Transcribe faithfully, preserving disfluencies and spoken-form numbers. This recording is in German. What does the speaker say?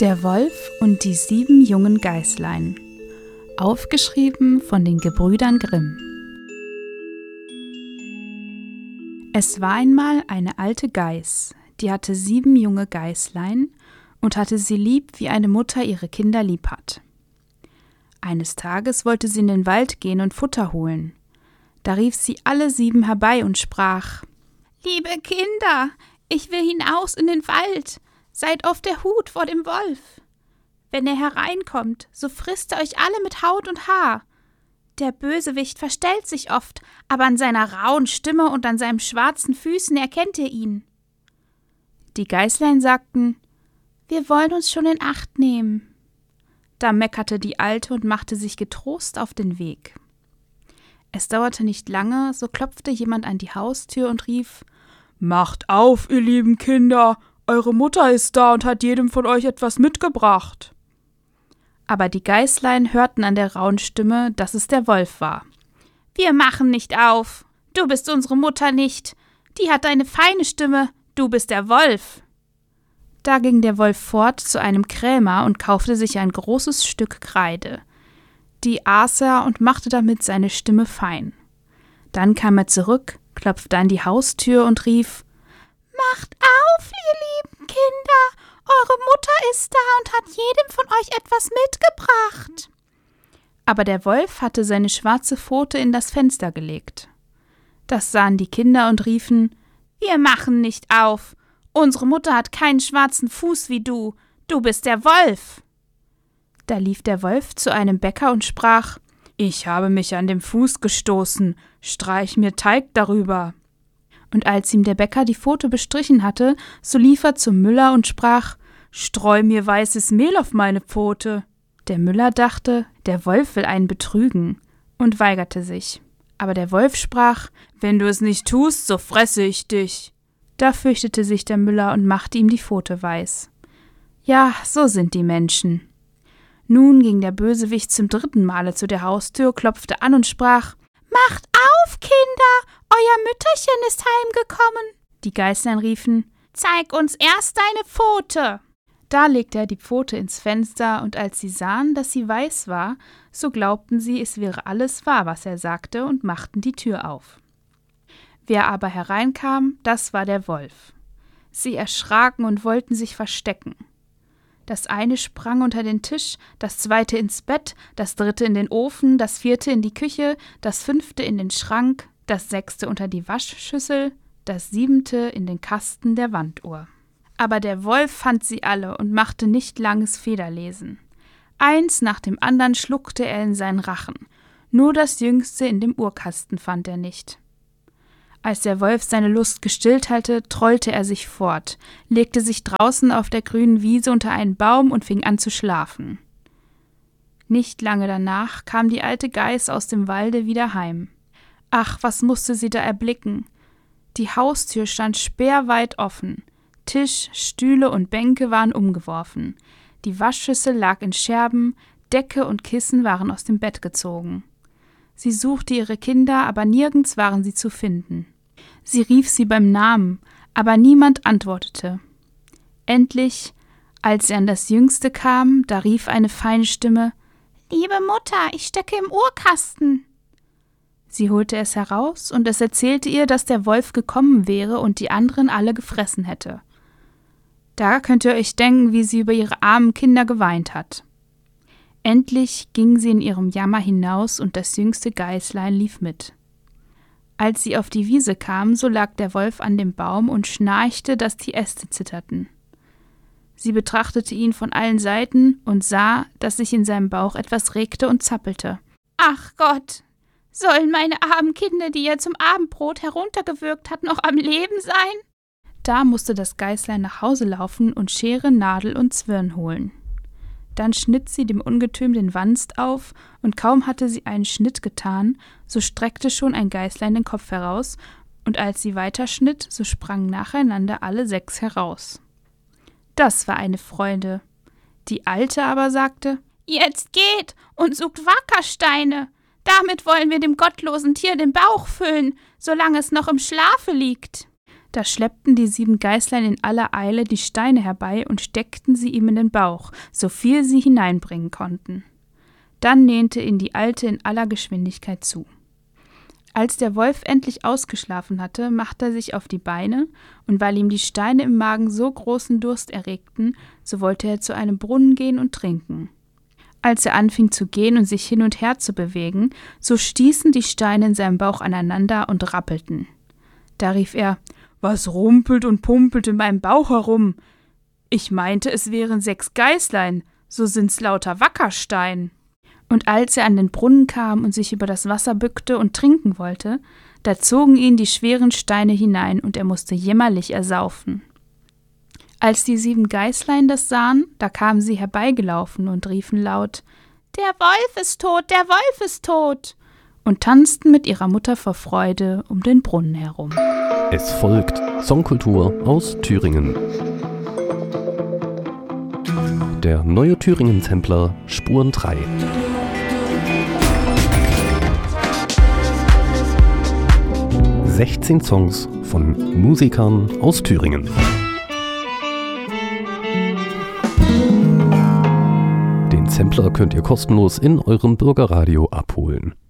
Der Wolf und die sieben jungen Geißlein. Aufgeschrieben von den Gebrüdern Grimm. Es war einmal eine alte Geiß, die hatte sieben junge Geißlein und hatte sie lieb, wie eine Mutter ihre Kinder lieb hat. Eines Tages wollte sie in den Wald gehen und Futter holen. Da rief sie alle sieben herbei und sprach: »Liebe Kinder, ich will hinaus in den Wald. Seid auf der Hut vor dem Wolf. Wenn er hereinkommt, so frisst er euch alle mit Haut und Haar. Der Bösewicht verstellt sich oft, aber an seiner rauen Stimme und an seinen schwarzen Füßen erkennt ihr ihn.« Die Geißlein sagten: »Wir wollen uns schon in Acht nehmen.« Da meckerte die Alte und machte sich getrost auf den Weg. Es dauerte nicht lange, so klopfte jemand an die Haustür und rief: »Macht auf, ihr lieben Kinder! Eure Mutter ist da und hat jedem von euch etwas mitgebracht.« Aber die Geißlein hörten an der rauen Stimme, dass es der Wolf war. »Wir machen nicht auf. Du bist unsere Mutter nicht. Die hat eine feine Stimme. Du bist der Wolf.« Da ging der Wolf fort zu einem Krämer und kaufte sich ein großes Stück Kreide. Die aß er und machte damit seine Stimme fein. Dann kam er zurück, klopfte an die Haustür und rief: »Macht auf, ihr lieben Kinder! Eure Mutter ist da und hat jedem von euch etwas mitgebracht.« Aber der Wolf hatte seine schwarze Pfote in das Fenster gelegt. Das sahen die Kinder und riefen: »Wir machen nicht auf. Unsere Mutter hat keinen schwarzen Fuß wie du. Du bist der Wolf.« Da lief der Wolf zu einem Bäcker und sprach: »Ich habe mich an dem Fuß gestoßen. Streich mir Teig darüber.« Und als ihm der Bäcker die Pfote bestrichen hatte, so lief er zum Müller und sprach: »Streu mir weißes Mehl auf meine Pfote.« Der Müller dachte, der Wolf will einen betrügen, und weigerte sich. Aber der Wolf sprach: »Wenn du es nicht tust, so fresse ich dich.« Da fürchtete sich der Müller und machte ihm die Pfote weiß. Ja, so sind die Menschen. Nun ging der Bösewicht zum dritten Male zu der Haustür, klopfte an und sprach: »Macht auf, Kinder! Euer Mütterchen ist heimgekommen.« Die Geißlein riefen: »Zeig uns erst deine Pfote.« Da legte er die Pfote ins Fenster, und als sie sahen, dass sie weiß war, so glaubten sie, es wäre alles wahr, was er sagte, und machten die Tür auf. Wer aber hereinkam, das war der Wolf. Sie erschraken und wollten sich verstecken. Das eine sprang unter den Tisch, das zweite ins Bett, das dritte in den Ofen, das vierte in die Küche, das fünfte in den Schrank, das sechste unter die Waschschüssel, das siebente in den Kasten der Wanduhr. Aber der Wolf fand sie alle und machte nicht langes Federlesen. Eins nach dem andern schluckte er in seinen Rachen, nur das jüngste in dem Uhrkasten fand er nicht. Als der Wolf seine Lust gestillt hatte, trollte er sich fort, legte sich draußen auf der grünen Wiese unter einen Baum und fing an zu schlafen. Nicht lange danach kam die alte Geiß aus dem Walde wieder heim. Ach, was musste sie da erblicken! Die Haustür stand sperrweit offen, Tisch, Stühle und Bänke waren umgeworfen, die Waschschüssel lag in Scherben, Decke und Kissen waren aus dem Bett gezogen. Sie suchte ihre Kinder, aber nirgends waren sie zu finden. Sie rief sie beim Namen, aber niemand antwortete. Endlich, als sie an das Jüngste kam, da rief eine feine Stimme: »Liebe Mutter, ich stecke im Uhrkasten.« Sie holte es heraus, und es erzählte ihr, dass der Wolf gekommen wäre und die anderen alle gefressen hätte. Da könnt ihr euch denken, wie sie über ihre armen Kinder geweint hat. Endlich ging sie in ihrem Jammer hinaus, und das jüngste Geißlein lief mit. Als sie auf die Wiese kam, so lag der Wolf an dem Baum und schnarchte, dass die Äste zitterten. Sie betrachtete ihn von allen Seiten und sah, dass sich in seinem Bauch etwas regte und zappelte. »Ach Gott, sollen meine armen Kinder, die er zum Abendbrot heruntergewürgt hat, noch am Leben sein?« Da musste das Geißlein nach Hause laufen und Schere, Nadel und Zwirn holen. Dann schnitt sie dem Ungetüm den Wanst auf, und kaum hatte sie einen Schnitt getan, so streckte schon ein Geißlein den Kopf heraus, und als sie weiterschnitt, so sprangen nacheinander alle sechs heraus. Das war eine Freude. Die Alte aber sagte: »Jetzt geht und sucht Wackersteine. Damit wollen wir dem gottlosen Tier den Bauch füllen, solange es noch im Schlafe liegt.« Da schleppten die sieben Geißlein in aller Eile die Steine herbei und steckten sie ihm in den Bauch, so viel sie hineinbringen konnten. Dann nähnte ihn die Alte in aller Geschwindigkeit zu. Als der Wolf endlich ausgeschlafen hatte, machte er sich auf die Beine, und weil ihm die Steine im Magen so großen Durst erregten, so wollte er zu einem Brunnen gehen und trinken. Als er anfing zu gehen und sich hin und her zu bewegen, so stießen die Steine in seinem Bauch aneinander und rappelten. Da rief er: »Was rumpelt und pumpelt in meinem Bauch herum? Ich meinte, es wären sechs Geißlein, so sind's lauter Wackerstein.« Und als er an den Brunnen kam und sich über das Wasser bückte und trinken wollte, da zogen ihn die schweren Steine hinein und er musste jämmerlich ersaufen. Als die sieben Geißlein das sahen, da kamen sie herbeigelaufen und riefen laut: »Der Wolf ist tot, der Wolf ist tot!« und tanzten mit ihrer Mutter vor Freude um den Brunnen herum. Es folgt Songkultur aus Thüringen. Der neue Thüringen-Sampler Spuren drei. sechzehn Songs von Musikern aus Thüringen. Den Sampler könnt ihr kostenlos in eurem Bürgerradio abholen.